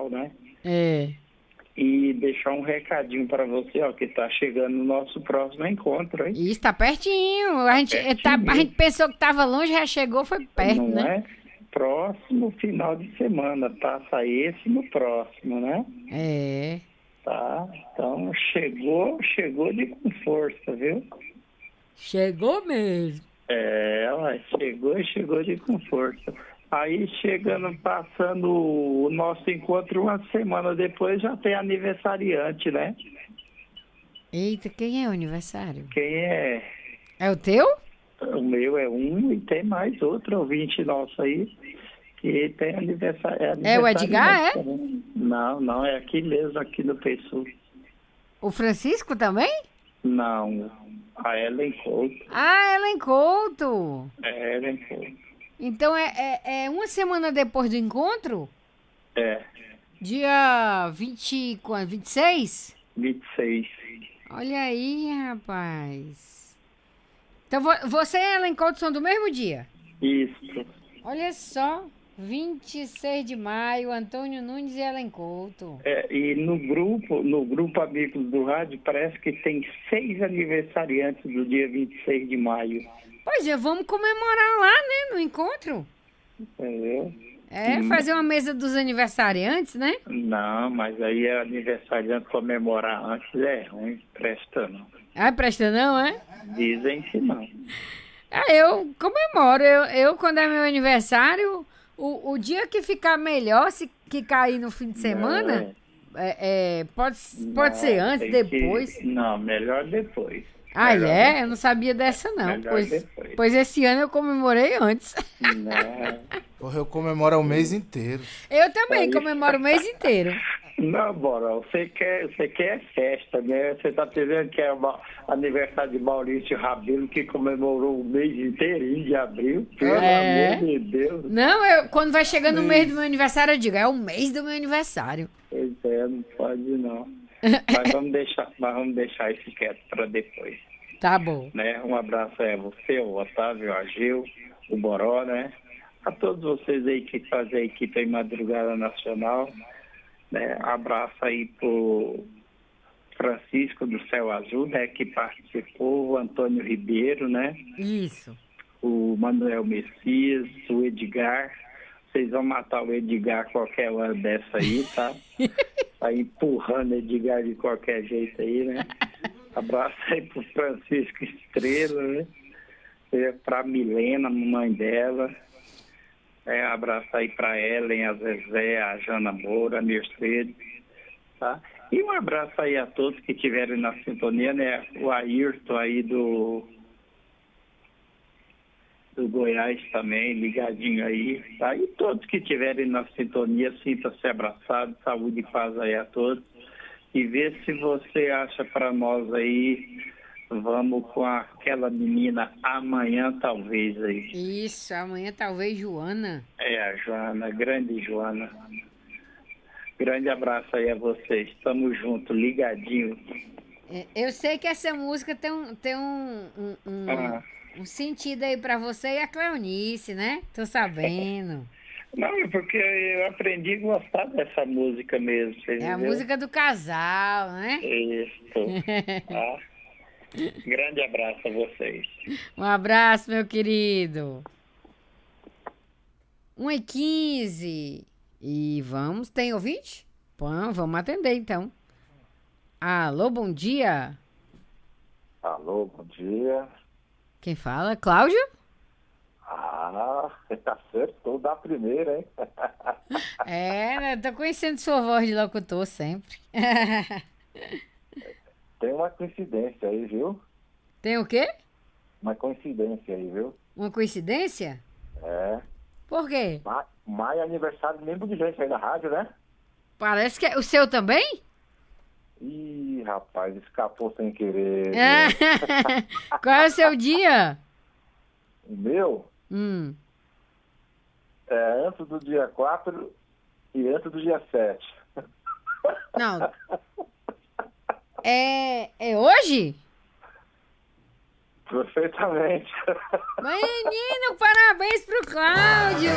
Natal, né? É. E deixar um recadinho para você, ó, que tá chegando o nosso próximo encontro, hein? Isso, tá pertinho. A gente pensou que tava longe, já chegou, foi perto, Não né? é? Próximo final de semana, passa esse no próximo, né? É. Tá? Então chegou com força, viu? Chegou mesmo. Ela chegou com força. Aí chegando, passando o nosso encontro uma semana depois, já tem aniversariante, né? Eita, quem é o aniversário? Quem é? É o teu? O meu é um e tem mais outro ouvinte nosso aí, que tem aniversário. É o Edgar, é? Não, é aqui mesmo, aqui no Pessoa. O Francisco também? Não, a Ellen Couto. Ah, Ellen Couto. É, Ellen Couto. Então é uma semana depois do encontro? É, Dia 20, 26? 26. Olha aí, rapaz. Então você e Ellen Couto são do mesmo dia? Isso. Olha só, 26 de maio, Antônio Nunes e Ellen Couto. E no grupo Amigos do Rádio, parece que tem 6 aniversariantes do dia 26 de maio. Pois é, vamos comemorar lá, né, no encontro. Entendeu? Fazer uma mesa dos aniversariantes, né? Não, mas aí é aniversariante comemorar antes é ruim, presta não. Ah, presta não, é? Dizem que não. Ah, eu comemoro. Eu quando é meu aniversário, o dia que ficar melhor, se que cair no fim de semana, pode ser antes, depois. Não, melhor depois. Ah, melhor é? depois. Eu não sabia dessa, não. Melhor depois. Pois esse ano eu comemorei antes. Não. Porra, eu comemoro o mês inteiro. Eu também comemoro o mês inteiro. Não, Bora, você quer festa, né? Você tá dizendo que é o aniversário de Maurício Rabelo, que comemorou o mês inteirinho de abril. Pelo amor de Deus. Não, quando vai chegando o mês do meu aniversário, eu digo, é o mês do meu aniversário. Pois é, não pode não. Mas vamos deixar isso quieto para depois. Tá bom. Né? Um abraço a você, o Otávio, a Gil, o Boró, né? A todos vocês aí que fazem a equipe aí Madrugada Nacional. Né? Abraço aí pro Francisco do Céu Azul, né? Que participou, o Antônio Ribeiro, né? Isso. O Manuel Messias, o Edgar. Vocês vão matar o Edgar qualquer hora dessa aí, tá? Tá empurrando o Edgar de qualquer jeito aí, né? Abraço aí pro Francisco Estrela, né? Pra Milena, mamãe dela. Abraço aí pra Ellen, a Zezé, a Jana Moura, a Mercedes, tá? E um abraço aí a todos que estiverem na sintonia, né? O Ayrton aí do Goiás também, ligadinho aí, tá? E todos que estiverem na sintonia, sinta-se abraçado, saúde e paz aí a todos. E vê se você acha para nós aí, vamos com aquela menina Amanhã Talvez aí. Isso, amanhã talvez Joana. A Joana, grande Joana. Grande abraço aí a vocês, estamos juntos, ligadinho. Eu sei que essa música tem um sentido aí pra você e a Cleonice, né? Tô sabendo. Não, é porque eu aprendi a gostar dessa música mesmo. É a música do casal, né? Isso. Tá? Grande abraço a vocês. Um abraço, meu querido. 1h15. E vamos, tem ouvinte? Vamos atender então. Alô, bom dia. Alô, bom dia. Quem fala? Cláudio? Você acertou da primeira, hein? Né? Tô conhecendo sua voz de locutor sempre. Tem uma coincidência aí, viu? Tem o quê? Uma coincidência aí, viu? Uma coincidência? Por quê? Maio é aniversário de membro de gente aí na rádio, né? Parece que é o seu também? Ih, rapaz, escapou sem querer. Qual é o seu dia? O meu? É antes do dia 4 e antes do dia 7. Não. É hoje? Perfeitamente. Menino, parabéns pro Cláudio!